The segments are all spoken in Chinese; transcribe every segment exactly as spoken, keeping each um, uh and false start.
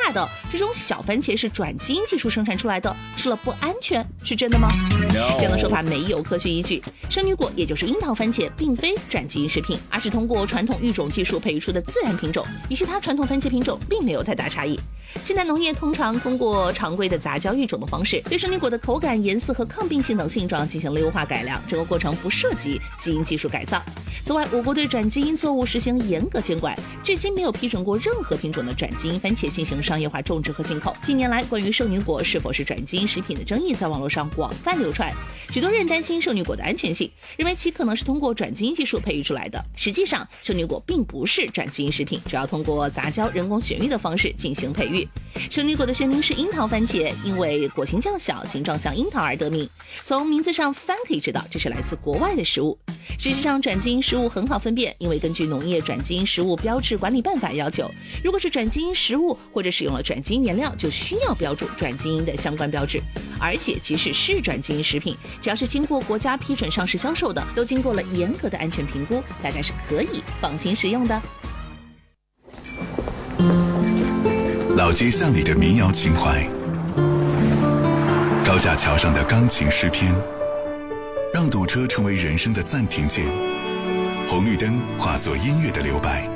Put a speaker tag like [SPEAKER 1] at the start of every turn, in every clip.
[SPEAKER 1] 大的这种小番茄是转基因技术生产出来的，吃了不安全，是真的吗？
[SPEAKER 2] No.
[SPEAKER 1] 这样的说法没有科学依据。圣女果也就是樱桃番茄，并非转基因食品，而是通过传统育种技术培育出的自然品种，与其他传统番茄品种并没有太大差异。现代农业通常通过常规的杂交育种的方式，对圣女果的口感、颜色和抗病性等性状进行了优化改良，整个过程不涉及基因技术改造。此外，我国对转基因作物实行严格监管，至今没有批准过任何品种的转基因番茄进行商业化种植和进口。近年来，关于圣女果是否是转基因食品的争议在网络上广泛流传，许多人担心圣女果的安全性，认为其可能是通过转基因技术培育出来的。实际上，圣女果并不是转基因食品，主要通过杂交、人工选育的方式进行培育。圣女果的学名是樱桃番茄，因为果形较小，形状像樱桃而得名。从名字上翻可以知道，这是来自国外的食物。事实上，转基因食物很好分辨，因为根据农业转基因食物标志管理办法要求，如果是转基因食物或者使用了转基因原料，就需要标注转基因的相关标志。而且，即使是转基因食品，只要是经过国家批准上市销售的，都经过了严格的安全评估，大家是可以放心食用的。
[SPEAKER 3] 老街巷里的民谣情怀，高架桥上的钢琴诗篇，让堵车成为人生的暂停键，红绿灯化作音乐的留白。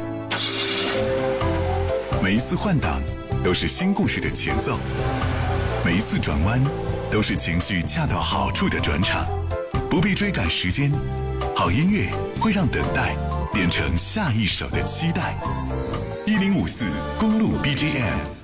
[SPEAKER 3] 每一次换挡都是新故事的前奏，每一次转弯都是情绪恰到好处的转场。不必追赶时间，好音乐会让等待变成下一首的期待。一零五四公路 B G M。